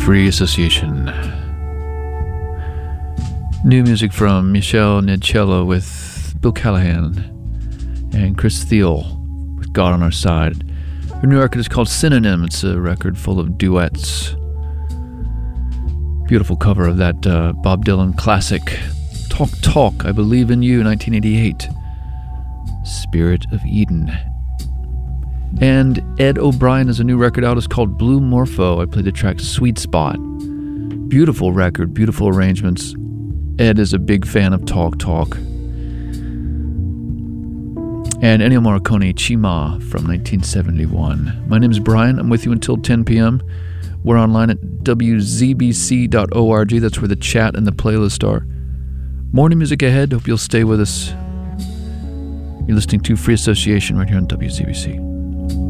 Free Association. New music from Michelle Nicello with Bill Callahan and Chris Thiel with God on Our Side. Her new record is called Synonym. It's a record full of duets. Beautiful cover of that Bob Dylan classic, Talk Talk, I Believe in You, 1988. Spirit of Eden. And Ed O'Brien has a new record out. It's called Blue Morpho. I played the track Sweet Spot. Beautiful record, beautiful arrangements. Ed is a big fan of Talk Talk. And Ennio Morricone, Chima from 1971. My name is Brian. I'm with you until 10 p.m. We're online at wzbc.org. That's where the chat and the playlist are. Morning music ahead. Hope you'll stay with us. You're listening to Free Association right here on WZBC.